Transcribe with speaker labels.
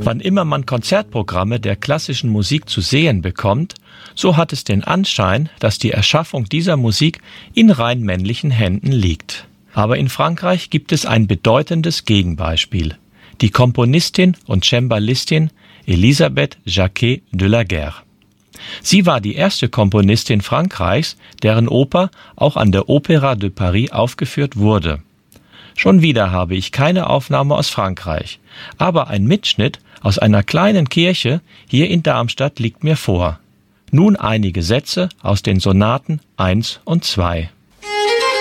Speaker 1: Wann immer man Konzertprogramme der klassischen Musik zu sehen bekommt, so hat es den Anschein, dass die Erschaffung dieser Musik in rein männlichen Händen liegt. Aber in Frankreich gibt es ein bedeutendes Gegenbeispiel. Die Komponistin und Cembalistin Elisabeth Jacquet de la Guerre. Sie war die erste Komponistin Frankreichs, deren Oper auch an der Opéra de Paris aufgeführt wurde. Schon wieder habe ich keine Aufnahme aus Frankreich, aber ein Mitschnitt aus einer kleinen Kirche hier in Darmstadt liegt mir vor. Nun einige Sätze aus den Sonaten 1 und 2.